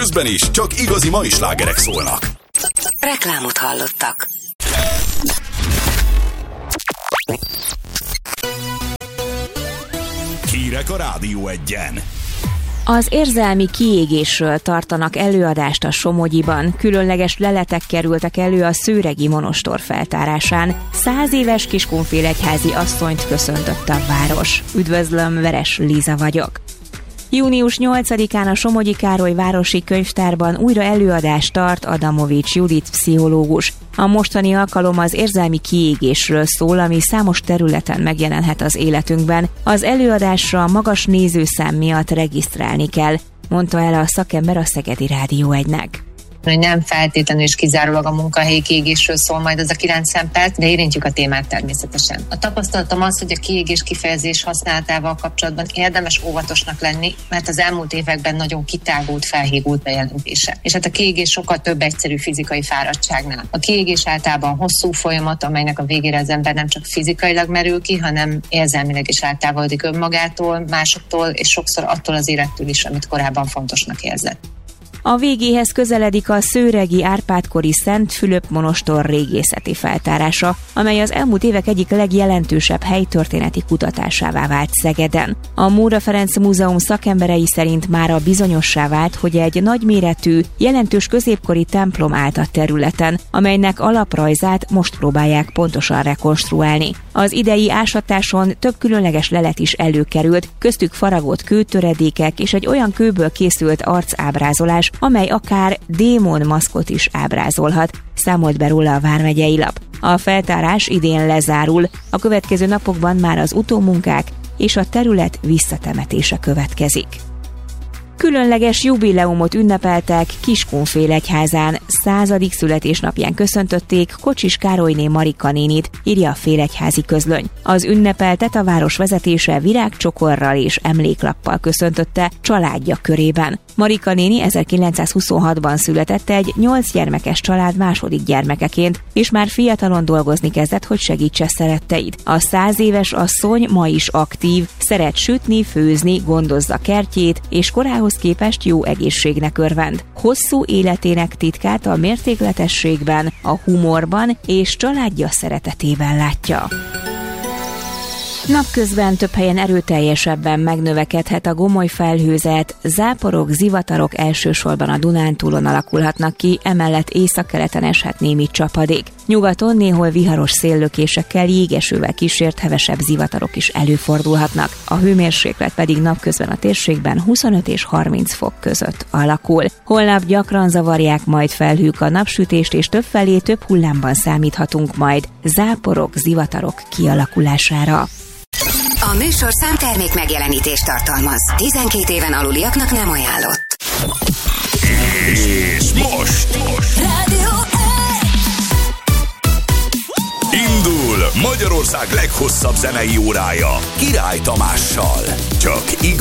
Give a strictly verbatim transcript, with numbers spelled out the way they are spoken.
Közben is csak igazi mai slágerek szólnak. Reklámot hallottak. Hírek a Rádió Egyen. Az érzelmi kiégésről tartanak előadást a Somogyiban. Különleges leletek kerültek elő a szőregi monostor feltárásán. Száz éves kiskunfélegyházi asszonyt köszöntött a város. Üdvözlöm, Veres Líza vagyok. június nyolcadikán a Somogyi Károly városi könyvtárban újra előadást tart Adamovics Judit pszichológus. A mostani alkalom az érzelmi kiégésről szól, ami számos területen megjelenhet az életünkben. Az előadásra magas nézőszám miatt regisztrálni kell, mondta el a szakember a Szegedi Rádió egynek. Hogy nem feltétlenül és kizárólag a munkahelyi kiégésről szól majd az a kilenc szempert, de érintjük a témát természetesen. A tapasztalatom az, hogy a kiégés kifejezés használatával kapcsolatban érdemes óvatosnak lenni, mert az elmúlt években nagyon kitágult, felhígult bejelentése. És hát a kiégés sokkal több egyszerű fizikai fáradtságnál. A kiégés általában hosszú folyamat, amelynek a végére az ember nem csak fizikailag merül ki, hanem érzelmileg is eltávolodik önmagától, másoktól, és sokszor attól az élettől is, amit korábban fontosnak érzett. A végéhez közeledik a szőregi Árpád-kori Szent Fülöp monostor régészeti feltárása, amely az elmúlt évek egyik legjelentősebb helytörténeti kutatásává vált Szegeden. A Móra Ferenc Múzeum szakemberei szerint mára bizonyossá vált, hogy egy nagyméretű, jelentős középkori templom állt a területen, amelynek alaprajzát most próbálják pontosan rekonstruálni. Az idei ásatáson több különleges lelet is előkerült, köztük faragott kőtöredékek és egy olyan kőből készült arcábrázolás, amely akár démon maszkot is ábrázolhat, számolt be róla a vármegyei lap. A feltárás idén lezárul, a következő napokban már az utómunkák és a terület visszatemetése következik. Különleges jubileumot ünnepeltek Kiskunfélegyházán, századik születésnapján köszöntötték Kocsis Károlyné Marika nénit, írja a Félegyházi Közlöny. Az ünnepeltet a város vezetése virágcsokorral és emléklappal köszöntötte családja körében. Marika néni ezerkilencszázhuszonhatban született egy nyolc gyermekes család második gyermekeként, és már fiatalon dolgozni kezdett, hogy segítse szeretteit. A száz éves asszony ma is aktív, szeret sütni, főzni, gondozza kertjét, és korához képest jó egészségnek örvend. Hosszú életének titkát a mértékletességben, a humorban és családja szeretetében látja. Napközben több helyen erőteljesebben megnövekedhet a gomoly felhőzet, záporok, zivatarok elsősorban a Dunántúlon alakulhatnak ki, emellett északkeleten eshet némi csapadék. Nyugaton néhol viharos széllökésekkel, jégesővel kísért hevesebb zivatarok is előfordulhatnak. A hőmérséklet pedig napközben a térségben huszonöt és harminc fok között alakul. Holnap gyakran zavarják majd felhők a napsütést, és többfelé több hullámban számíthatunk majd záporok, zivatarok kialakulására. A műsorszám termék megjelenítést tartalmaz. tizenkét éven aluliaknak nem ajánlott. És most, most. Rádió Indul Magyarország leghosszabb zenei órája Király Tamással. Csak igaz.